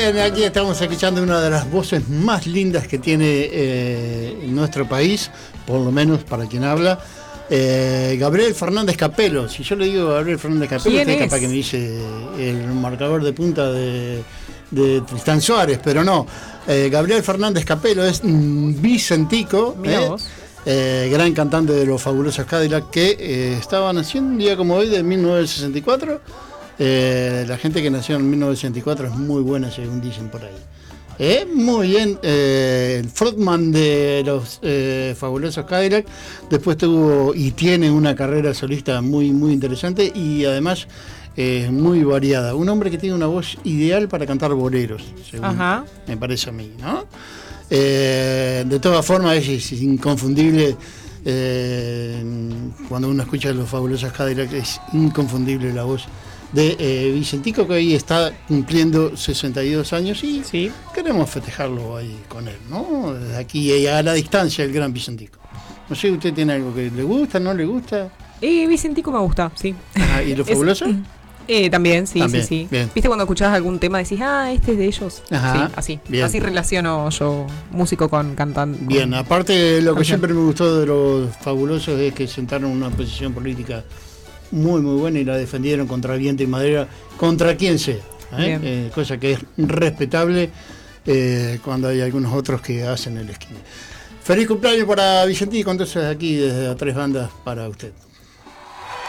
Bien, aquí estamos escuchando una de las voces más lindas que tiene nuestro país, por lo menos para quien habla. Gabriel Fernández Capelo. Si yo le digo Gabriel Fernández Capelo, usted capaz que me dice el marcador de punta de Tristán Suárez, pero no. Gabriel Fernández Capelo es vicentico, gran cantante de los Fabulosos Cadillacs, que estaban haciendo un día como hoy de 1964. La gente que nació en 1964 es muy buena, según dicen por ahí. Muy bien, el frontman de los Fabulosos Cadillacs, después tuvo y tiene una carrera solista muy, muy interesante y además muy variada. Un hombre que tiene una voz ideal para cantar boleros, según me parece a mí, ¿no? De todas formas es inconfundible. Cuando uno escucha los Fabulosos Cadillacs es inconfundible la voz de Vicentico, que hoy está cumpliendo 62 años y queremos festejarlo ahí con él, ¿no? Desde aquí a la distancia, el gran Vicentico. No sé, ¿usted tiene algo que le gusta, no le gusta? Vicentico me gusta, sí. ¿Y lo Fabuloso? También, sí. Bien. ¿Viste cuando escuchabas algún tema decís, este es de ellos? Ajá, sí, bien. así relaciono yo músico con cantante. Bien, aparte lo que siempre me gustó de los Fabulosos es que sentaron una posición política muy muy buena y la defendieron contra viento y madera, contra quien sea, cosa que es respetable cuando hay algunos otros que hacen el esquina. Feliz cumpleaños para Vicentico, entonces aquí desde A Tres Bandas para usted.